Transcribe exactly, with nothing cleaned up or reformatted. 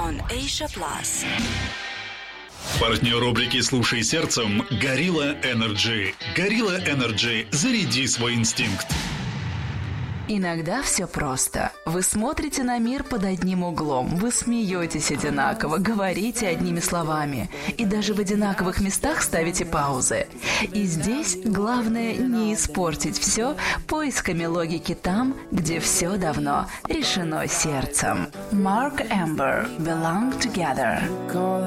on Asia Plus. Партнер рубрики «Слушай сердцем» – Gorilla Energy. Gorilla Energy – заряди свой инстинкт. Иногда все просто. Вы смотрите на мир под одним углом, вы смеетесь одинаково, говорите одними словами и даже в одинаковых местах ставите паузы. И здесь главное не испортить все поисками логики там, где все давно решено сердцем. Mark Amber, Belong Together.